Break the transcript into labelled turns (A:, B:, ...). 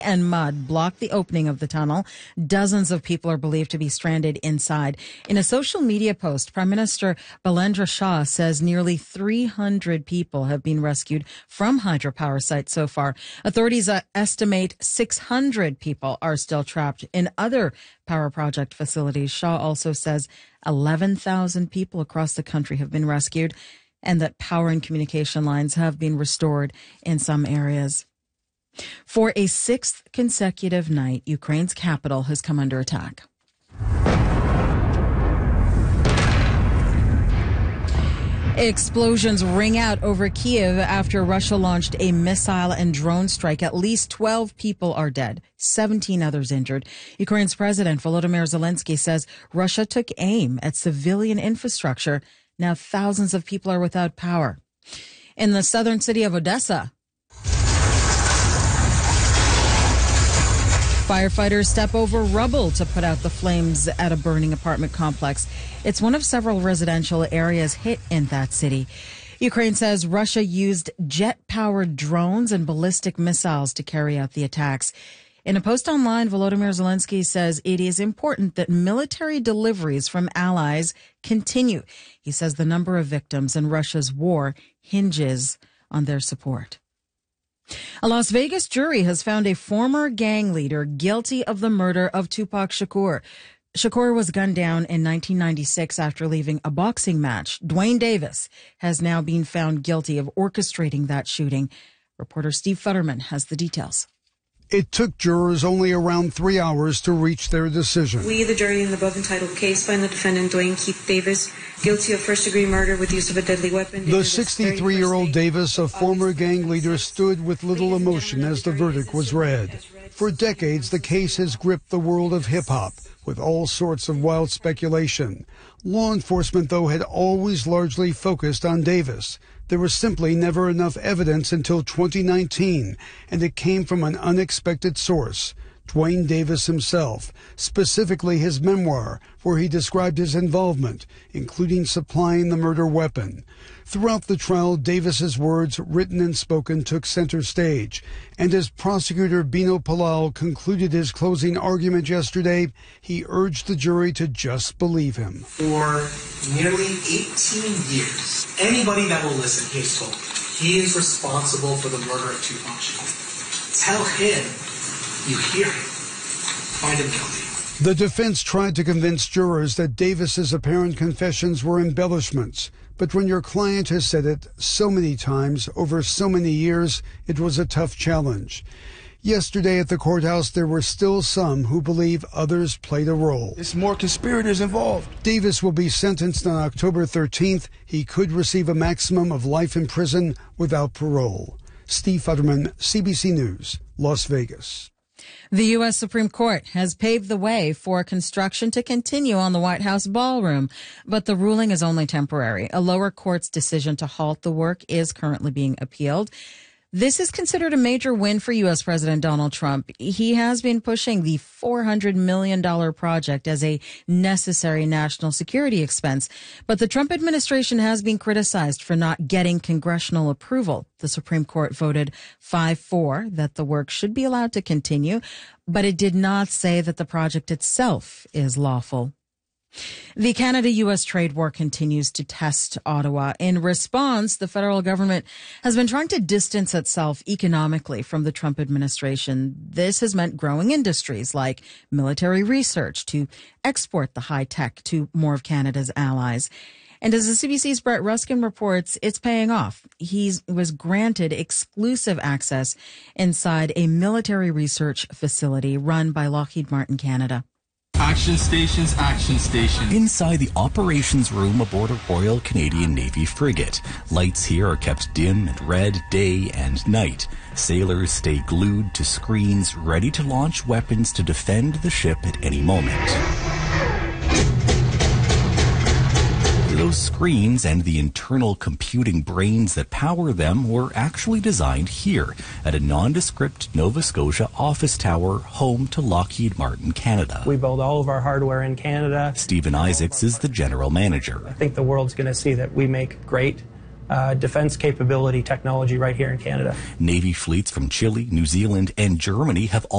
A: and mud blocked the opening of the tunnel. Dozens of people are believed to be stranded inside. In a social media post, Prime Minister Balendra Shah says nearly 300 people have been rescued from hydropower sites so far. Authorities estimate 600 people are still trapped in other power project facilities. Shah also says 11,000 people across the country have been rescued and that power and communication lines have been restored in some areas. For a sixth consecutive night, Ukraine's capital has come under attack. Explosions ring out over Kyiv after Russia launched a missile and drone strike. At least 12 people are dead, 17 others injured. Ukraine's President Volodymyr Zelensky says Russia took aim at civilian infrastructure. Now thousands of people are without power. In the southern city of Odessa, firefighters step over rubble to put out the flames at a burning apartment complex. It's one of several residential areas hit in that city. Ukraine says Russia used jet-powered drones and ballistic missiles to carry out the attacks. In a post online, Volodymyr Zelensky says it is important that military deliveries from allies continue. He says the number of victims in Russia's war hinges on their support. A Las Vegas jury has found a former gang leader guilty of the murder of Tupac Shakur. Shakur was gunned down in 1996 after leaving a boxing match. Dwayne Davis has now been found guilty of orchestrating that shooting. Reporter Steve Futterman has the details.
B: It took jurors only around 3 hours to reach their decision.
C: We, the jury in the above-entitled case, find the defendant, Dwayne Keith Davis, guilty of first-degree murder with use of a deadly weapon.
B: The 63-year-old Davis, a former gang leader, stood with little emotion as the verdict was read. For decades, the case has gripped the world of hip-hop with all sorts of wild speculation. Law enforcement, though, had always largely focused on Davis. There was simply never enough evidence until 2019, and it came from an unexpected source, Dwayne Davis himself, specifically his memoir, where he described his involvement, including supplying the murder weapon. Throughout the trial, Davis's words, written and spoken, took center stage, and as prosecutor Bino Palal concluded his closing argument yesterday, he urged the jury to just believe him.
D: For nearly 18 years, anybody that will listen, he is told he is responsible for the murder of Tupac Shakur. Tell him you hear him. Find him guilty.
B: The defense tried to convince jurors that Davis's apparent confessions were embellishments. But when your client has said it so many times over so many years, it was a tough challenge. Yesterday at the courthouse, there were still some who believe others played a role.
E: There's more conspirators involved.
B: Davis will be sentenced on October 13th. He could receive a maximum of life in prison without parole. Steve Futterman, CBC News, Las Vegas.
A: The U.S. Supreme Court has paved the way for construction to continue on the White House ballroom, but the ruling is only temporary. A lower court's decision to halt the work is currently being appealed. This is considered a major win for U.S. President Donald Trump. He has been pushing the $400 million project as a necessary national security expense. But the Trump administration has been criticized for not getting congressional approval. The Supreme Court voted 5-4 that the work should be allowed to continue, but it did not say that the project itself is lawful. The Canada-U.S. trade war continues to test Ottawa. In response, the federal government has been trying to distance itself economically from the Trump administration. This has meant growing industries like military research to export the high tech to more of Canada's allies. And as the CBC's Brett Ruskin reports, it's paying off. He was granted exclusive access inside a military research facility run by Lockheed Martin Canada.
F: Action stations, action stations.
G: Inside the operations room aboard a Royal Canadian Navy frigate. Lights here are kept dim and red day and night. Sailors stay glued to screens, ready to launch weapons to defend the ship at any moment. Those screens and the internal computing brains that power them were actually designed here at a nondescript Nova Scotia office tower home to Lockheed Martin Canada.
H: We build all of our hardware in Canada.
G: Stephen Isaacs is the general manager.
H: I think the world's going to see that we make great defense capability technology right here in Canada.
G: Navy fleets from Chile, New Zealand, and Germany have all